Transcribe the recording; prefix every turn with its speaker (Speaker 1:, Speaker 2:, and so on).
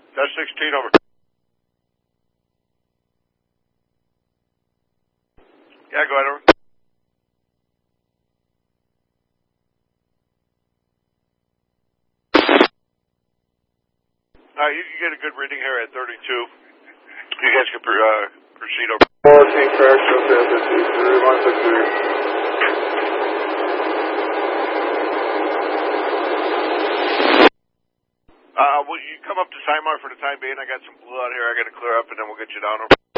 Speaker 1: That's 16 over. Yeah, go ahead, over. You can get a good reading here at 32. You guys can proceed over.
Speaker 2: 14 correctional service, 163.
Speaker 1: Will you come up to Simar for the time being? I got some blue out here I got to clear up, and then we'll get you down over.